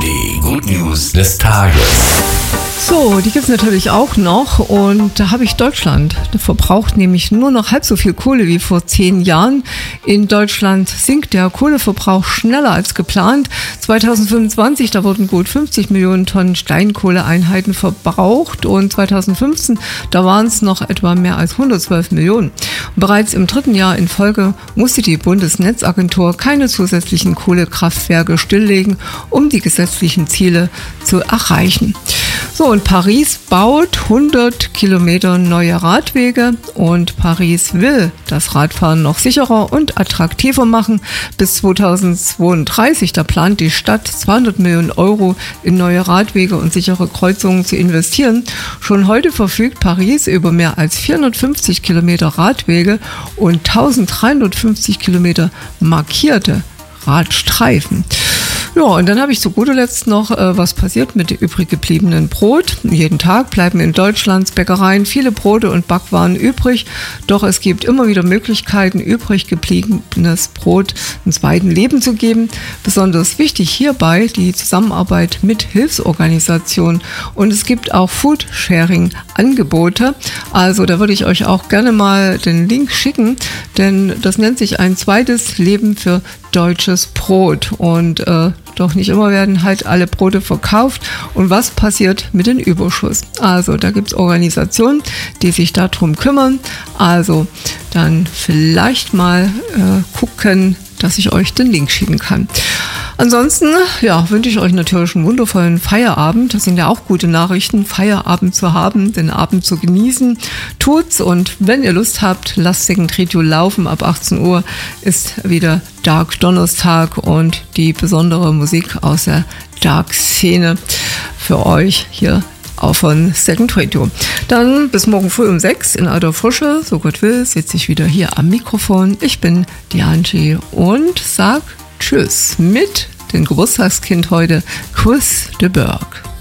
Die Good News des Tages. So, die gibt es natürlich auch noch und da habe ich Deutschland. Der verbraucht nämlich nur noch halb so viel Kohle wie vor 10 Jahren. In Deutschland sinkt der Kohleverbrauch schneller als geplant. 2025, da wurden gut 50 Millionen Tonnen Steinkohleeinheiten verbraucht und 2015, da waren es noch etwa mehr als 112 Millionen. Und bereits im 3. Jahr in Folge musste die Bundesnetzagentur keine zusätzlichen Kohlekraftwerke stilllegen, um die gesetzlichen Ziele zu erreichen. So, und Paris baut 100 Kilometer neue Radwege und Paris will das Radfahren noch sicherer und attraktiver machen. Bis 2032, da plant die Stadt 200 Millionen Euro in neue Radwege und sichere Kreuzungen zu investieren. Schon heute verfügt Paris über mehr als 450 Kilometer Radwege und 1350 Kilometer markierte Radstreifen. Ja, und dann habe ich zu guter Letzt noch, was passiert mit dem übrig gebliebenen Brot. Jeden Tag bleiben in Deutschlands Bäckereien viele Brote und Backwaren übrig. Doch es gibt immer wieder Möglichkeiten, übrig gebliebenes Brot einen zweiten Leben zu geben. Besonders wichtig hierbei die Zusammenarbeit mit Hilfsorganisationen. Und es gibt auch Food-Sharing-Angebote. Also da würde ich euch auch gerne mal den Link schicken, denn das nennt sich ein zweites Leben für deutsches Brot. Und doch nicht immer werden halt alle Brote verkauft. Und was passiert mit dem Überschuss? Also da gibt es Organisationen, die sich darum kümmern. Also dann vielleicht mal gucken, dass ich euch den Link schicken kann. Ansonsten, ja, wünsche ich euch natürlich einen wundervollen Feierabend. Das sind ja auch gute Nachrichten, Feierabend zu haben, den Abend zu genießen. Tut's und wenn ihr Lust habt, lasst Second Radio laufen. Ab 18 Uhr ist wieder Dark Donnerstag und die besondere Musik aus der Dark-Szene für euch hier auch von Second Radio. Dann bis morgen früh um 6 in alter Frische, so Gott will, sitze ich wieder hier am Mikrofon. Ich bin die Angie und sag Tschüss mit dem Geburtstagskind heute, Chris de Burgh.